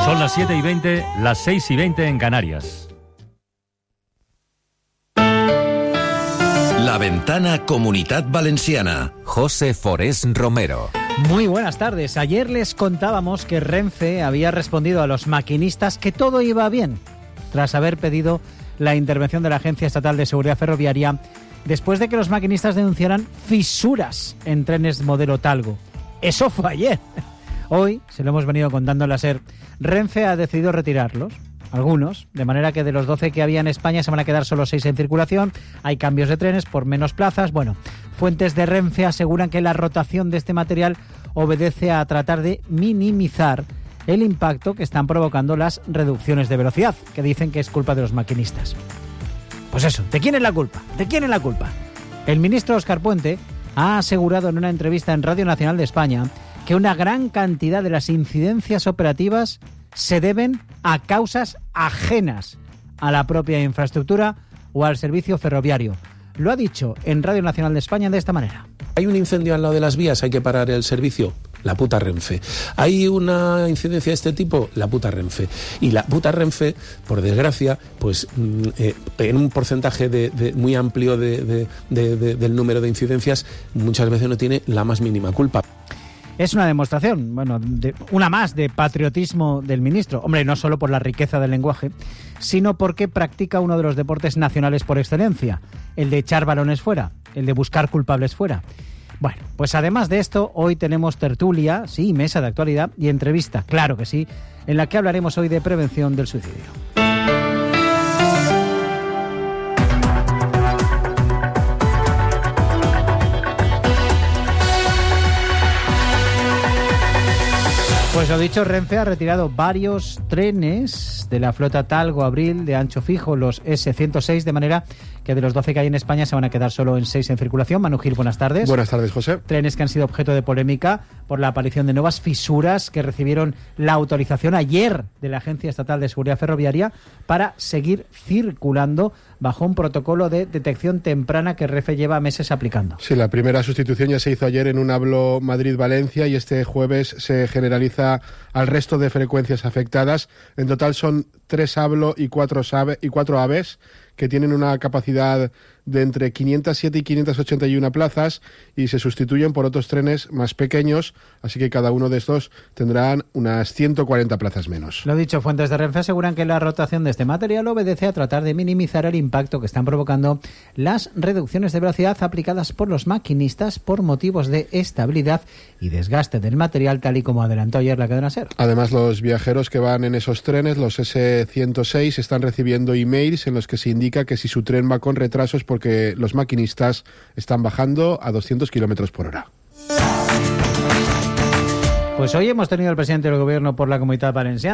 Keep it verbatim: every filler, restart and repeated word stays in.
Son las siete y veinte, las seis y veinte en Canarias. La Ventana Comunitat Valenciana. José Forés Romero. Muy buenas tardes. Ayer les contábamos que Renfe había respondido a los maquinistas que todo iba bien, tras haber pedido la intervención de la Agencia Estatal de Seguridad Ferroviaria después de que los maquinistas denunciaran fisuras en trenes modelo Talgo. Eso fue ayer. Hoy, se lo hemos venido contando en la SER, Renfe ha decidido retirarlos, algunos, de manera que de los doce que había en España se van a quedar solo seis en circulación. Hay cambios de trenes por menos plazas. Bueno, fuentes de Renfe aseguran que la rotación de este material obedece a tratar de minimizar el impacto que están provocando las reducciones de velocidad, que dicen que es culpa de los maquinistas. Pues eso, ¿de quién es la culpa? ¿De quién es la culpa? El ministro Óscar Puente ha asegurado en una entrevista en Radio Nacional de España que una gran cantidad de las incidencias operativas se deben a causas ajenas a la propia infraestructura o al servicio ferroviario. Lo ha dicho en Radio Nacional de España de esta manera. Hay un incendio al lado de las vías, hay que parar el servicio. La puta Renfe. Hay una incidencia de este tipo, la puta Renfe. Y la puta Renfe, por desgracia, pues eh, en un porcentaje de, de, muy amplio de, de, de, de, del número de incidencias, muchas veces no tiene la más mínima culpa. Es una demostración, bueno, de, una más de patriotismo del ministro. Hombre, no solo por la riqueza del lenguaje, sino porque practica uno de los deportes nacionales por excelencia, el de echar balones fuera, el de buscar culpables fuera. Bueno, pues además de esto, hoy tenemos tertulia, sí, mesa de actualidad y entrevista, claro que sí, en la que hablaremos hoy de prevención del suicidio. Pues lo dicho, Renfe ha retirado varios trenes de la flota Talgo Abril de ancho fijo, los ese ciento seis, de manera que de los doce que hay en España se van a quedar solo en seis en circulación. Manu Gil, buenas tardes. Buenas tardes, José. Trenes que han sido objeto de polémica por la aparición de nuevas fisuras que recibieron la autorización ayer de la Agencia Estatal de Seguridad Ferroviaria para seguir circulando bajo un protocolo de detección temprana que Renfe lleva meses aplicando. Sí, la primera sustitución ya se hizo ayer en un hablo Madrid-Valencia y este jueves se generaliza al resto de frecuencias afectadas. En total son tres hablo y cuatro, sabe, y cuatro aves que tienen una capacidad de entre quinientas siete y quinientas ochenta y una plazas y se sustituyen por otros trenes más pequeños, así que cada uno de estos tendrán unas ciento cuarenta plazas menos. Lo dicho, fuentes de Renfe aseguran que la rotación de este material obedece a tratar de minimizar el impacto que están provocando las reducciones de velocidad aplicadas por los maquinistas por motivos de estabilidad y desgaste del material, tal y como adelantó ayer la cadena SER. Además, los viajeros que van en esos trenes, los ese ciento seis, están recibiendo emails en los que se indica que si su tren va con retrasos porque los maquinistas están bajando a doscientos kilómetros por hora. Pues hoy hemos tenido al presidente del Gobierno por la Comunitat Valenciana.